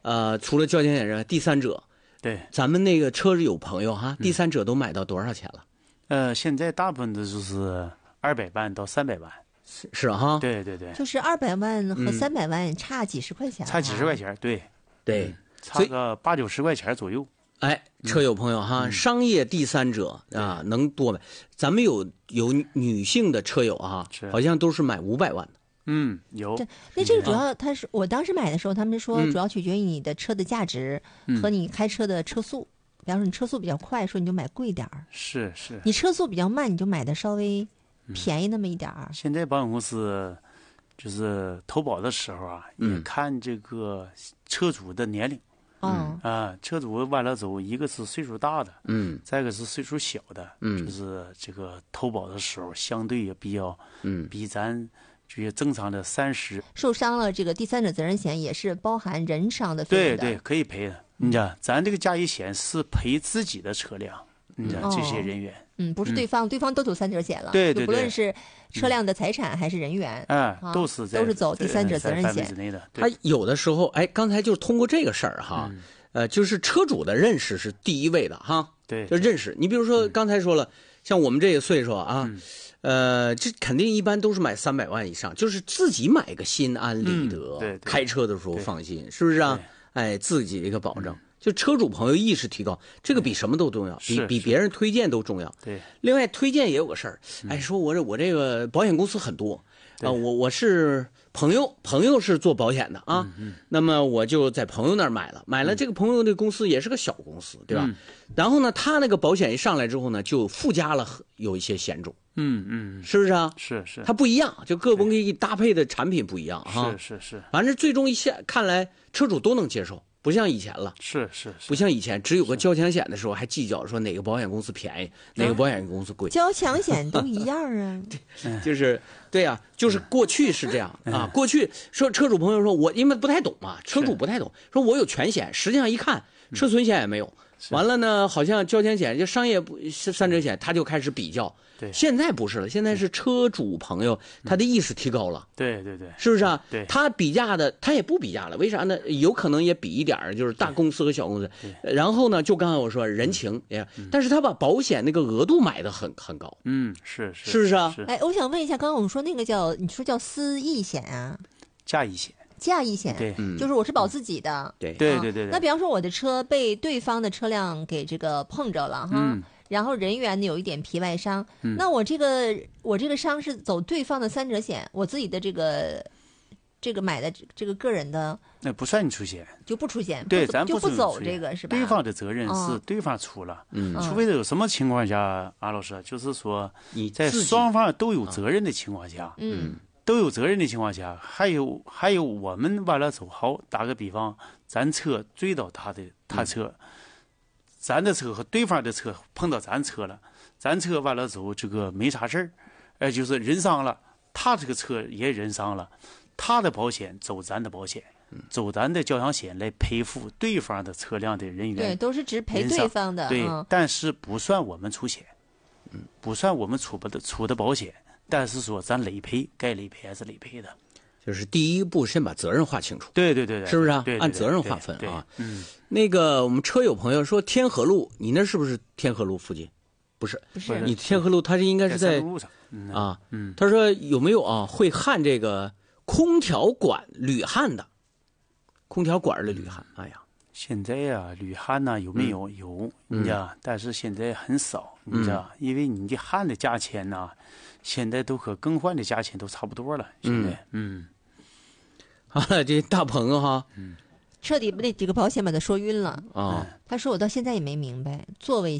除了交强险之外，第三者， 对， 咱们那个车有朋友哈，第三者都买到多少钱了？ 现在大部分的就是200万到300万。 是哈， 对对对， 就是200万和300万差几十块钱， 差几十块钱，对对， 差个80、90块钱左右。 哎，车友朋友哈，商业第三者啊，能多买。咱们有女性的车友啊，好像都是买500万的。 有。 那这个主要我当时买的时候，他们说主要取决于你的车的价值和你开车的车速。比方说你车速比较快，说你就买贵点儿； 是。 你车速比较慢，你就买的稍微便宜那么一点儿。 现在保险公司就是投保的时候啊，也看这个车主的年龄。车主完了走，一个是岁数大的，再一个是岁数小的，就是这个投保的时候相对也比较，比咱这些正常的30 受伤了，这个第三者责任险也是包含人伤的费用的。 对，可以赔的。你知道，咱这个驾驶险是赔自己的车辆，你知道这些人员。 不是对方都走三者险了。 对， 不论是车辆的财产还是人员， 都是走第三者责任险之内的。 他有的时候，哎，刚才就是通过这个事儿哈，就是车主的认识是第一位的哈。 对， 就认识。你比如说刚才说了，像我们这个岁数啊，这肯定一般都是买300万以上，就是自己买个心安理得， 对， 开车的时候放心，是不是啊？哎，自己一个保证。就车主朋友意识提高，这个比什么都重要，比别人推荐都重要。 对， 另外推荐也有个事儿，哎，说我这个保险公司很多我是朋友是做保险的啊，那么我就在朋友那儿买了这个朋友的公司也是个小公司，对吧？然后呢，他那个保险一上来之后呢，就附加了有一些险种，是不是啊？ 是，它不一样，就各公司搭配的产品不一样哈。 是， 反正最终看来车主都能接受。不像以前了， 是， 不像以前只有个交强险的时候还计较说哪个保险公司便宜，哪个保险公司贵。 交强险都一样啊， 就是对呀，就是过去是这样啊。过去说车主朋友说我因为不太懂嘛，车主不太懂，说我有全险，实际上一看车损险也没有。完了呢，好像交强险就商业三者险，他就开始比较。 对， 现在不是了，现在是车主朋友他的意识提高了。 对， 是不是啊？ 对， 他比价的他也不比价了，为啥呢？有可能也比一点就是大公司和小公司。然后呢，就刚才我说人情，但是他把保险那个额度买的很高。 是不是啊？ 哎，我想问一下，刚刚我们说那个你说叫私益险啊？ 驾益险。 驾益险， 对， 就是我是保自己的。 对。 那比方说我的车被对方的车辆给这个碰着了哈。然后人员有一点皮外伤，那我这个伤是走对方的三者险，我自己的这个买的这个个人的， 那不算你出险， 就不出险， 对，咱就不走这个是吧？ 对方的责任是对方出了，除非有什么情况下，安老师就是说你在双方都有责任的情况下，都有责任的情况下，还有我们完了走，好，打个比方，咱车追到他车。咱的车和对方的车碰到咱车了，咱车完了之后这个没啥事儿，就是人伤了，他这个车也人伤了，他的保险走咱的保险，走咱的交强险来赔付对方的车辆的人员。 对，都是只赔对方的。 对，但是不算我们出险，不算我们出的保险，但是说咱累赔，该累赔还是累赔的。 就是第一步先把责任划清楚， 对， 是不是啊？按责任划分啊。那个我们车友朋友说天河路，你那是不是天河路附近？不是，你天河路它应该是在路上啊。他说有没有啊会焊这个空调管铝焊的？空调管的铝焊，哎呀， 现在呀，铝焊呢有没有？有，你知道，但是现在很少，你知道，因为你的焊的价钱呢，现在都和更换的价钱都差不多了。现在， 好了，这大鹏哈， 彻底把那几个保险把他说晕了啊！他说我到现在也没明白，作为